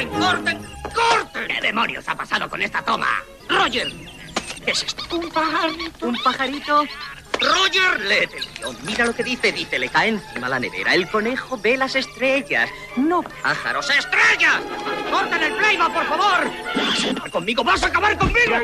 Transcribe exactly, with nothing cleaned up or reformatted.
¡Corten, corten, corten! ¿Qué demonios ha pasado con esta toma? ¡Roger! ¿Qué es esto? Un pajarito. Un pajarito. Roger, léete el guión. Mira lo que dice. Dice, le cae encima la nevera. El conejo ve las estrellas. No pájaros, ¡estrellas! ¡Corten el playback, por favor! ¡Vas a acabar conmigo! ¡Vas a acabar conmigo!